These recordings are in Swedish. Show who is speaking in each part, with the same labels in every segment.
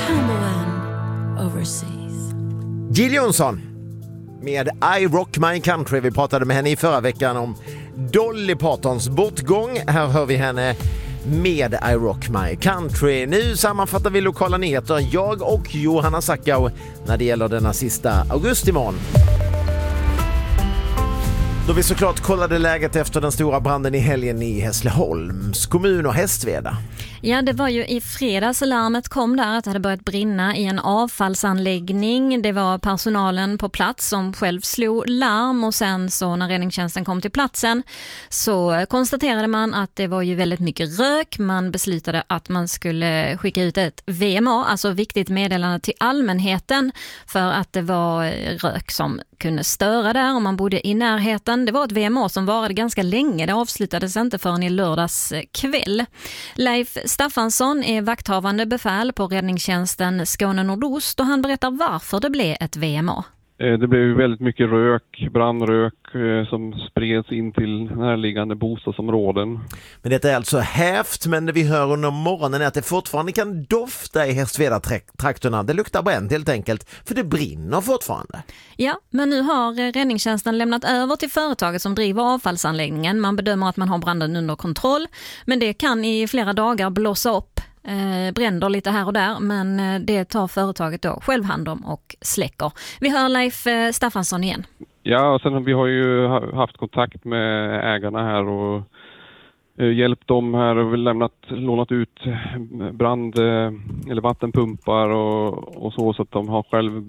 Speaker 1: Tumbling overseas.
Speaker 2: Jill Johnson med I Rock My Country. Vi pratade med henne i förra veckan om Dolly Partons bortgång. Här hör vi henne med I Rock My Country. Nu sammanfattar vi lokala nyheter, jag och Johanna Sackau, när det gäller denna sista augustimorgon. Då vi såklart kollade läget efter den stora branden i helgen i Hässleholms kommun och Hästveda.
Speaker 1: Ja, det var ju i fredags larmet kom där att det hade börjat brinna i en avfallsanläggning. Det var personalen på plats som själv slog larm, och sen så när räddningstjänsten kom till platsen så konstaterade man att det var ju väldigt mycket rök. Man beslutade att man skulle skicka ut ett VMA, alltså viktigt meddelande till allmänheten, för att det var rök som kunde störa där om man bodde i närheten. Det var ett VMA som varade ganska länge. Det avslutades inte förrän i lördags kväll. Leif Staffansson är vakthavande befäl på räddningstjänsten Skåne Nordost, och han berättar varför det blev ett VMA.
Speaker 3: Det blev väldigt mycket brandrök som spreds in till närliggande bostadsområden.
Speaker 2: Men detta är alltså hävt, men det vi hör under morgonen är att det fortfarande kan dofta i Hästveda-trakterna. Det luktar bränt helt enkelt, för det brinner fortfarande. Ja,
Speaker 1: men nu har räddningstjänsten lämnat över till företaget som driver avfallsanläggningen. Man bedömer att man har branden under kontroll, men det kan i flera dagar blåsa upp. Bränder lite här och där, men det tar företaget då själv hand om och släcker. Vi hör Leif Staffansson igen.
Speaker 3: Ja, och sen vi har ju haft kontakt med ägarna här och hjälpt dem här och lånat ut eller vattenpumpar och så att de har själv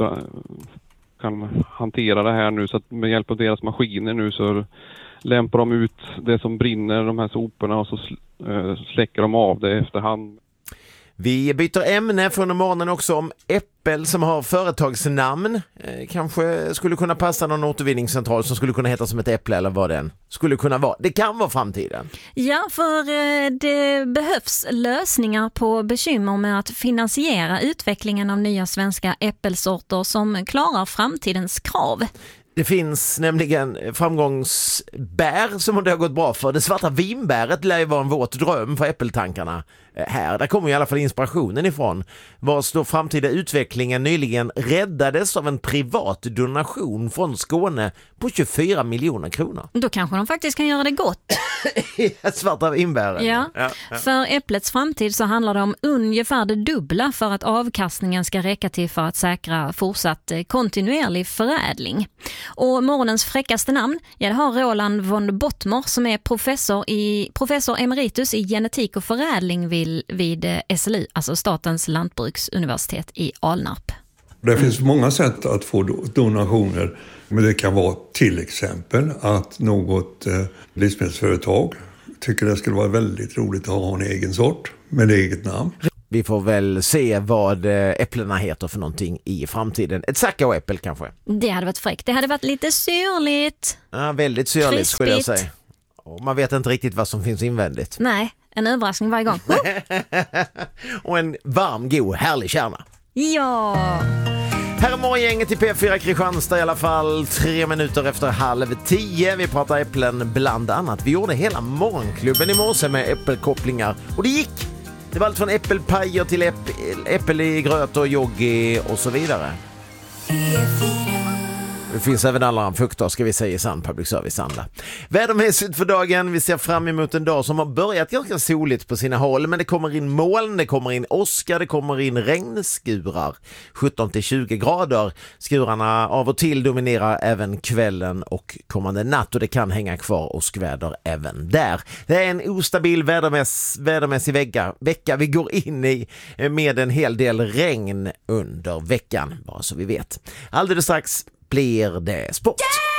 Speaker 3: kan hantera det här nu, så att med hjälp av deras maskiner nu så lämpar de ut det som brinner, de här soporna, och så släcker de av det efterhand.
Speaker 2: Vi byter ämne från morgonen också om Äppel som har företagsnamn. Kanske skulle kunna passa någon återvinningscentral som skulle kunna heta som ett äpple, eller vad den skulle kunna vara. Det kan vara framtiden.
Speaker 1: Ja, för det behövs lösningar på bekymmer med att finansiera utvecklingen av nya svenska äppelsorter som klarar framtidens krav.
Speaker 2: Det finns nämligen framgångsbär som det har gått bra för. Det svarta vinbäret lär vara en våt dröm för äppeltankarna här. Där kommer i alla fall inspirationen ifrån. Vars då framtida utvecklingen nyligen räddades av en privat donation från Skåne på 24 miljoner kronor.
Speaker 1: Då kanske de faktiskt kan göra det gott.
Speaker 2: Svarta vinbären.
Speaker 1: Ja. För äpplets framtid så handlar det om ungefär det dubbla för att avkastningen ska räcka till för att säkra fortsatt kontinuerlig förädling. Och morgonens fräckaste namn, det har Roland von Bottmer som är professor emeritus i genetik och förädling vid SLU, alltså Statens lantbruksuniversitet i Alnarp.
Speaker 4: Det finns många sätt att få donationer, men det kan vara till exempel att något livsmedelsföretag tycker det skulle vara väldigt roligt att ha en egen sort med eget namn.
Speaker 2: Vi får väl se vad äpplena heter för någonting i framtiden. Ett Sackau-äppel kanske.
Speaker 1: Det hade varit fräckt. Det hade varit lite syrligt.
Speaker 2: Ja, väldigt syrligt skulle jag säga. Och man vet inte riktigt vad som finns invändigt.
Speaker 1: Nej, en överraskning varje gång.
Speaker 2: Och en varm, god, härlig kärna.
Speaker 1: Ja!
Speaker 2: Här är morgongänget i P4 Kristianstad i alla fall 3 minuter efter 9:30. Vi pratar äpplen bland annat. Vi gjorde hela morgonklubben i morse med äppelkopplingar. Och det gick! Det var allt från äppelpajer till äppel i gröt och yogi och så vidare. Det finns även alla frukter, ska vi säga, i sann public service-anda. Vädermässigt för dagen, vi ser fram emot en dag som har börjat ganska soligt på sina håll, men det kommer in moln, det kommer in åska, det kommer in regnskurar. 17-20 grader. Skurarna av och till dominerar även kvällen och kommande natt, och det kan hänga kvar åskväder även där. Det är en ostabil vädermässig vecka vi går in i med en hel del regn under veckan, bara så vi vet. Alldeles strax blir det sport.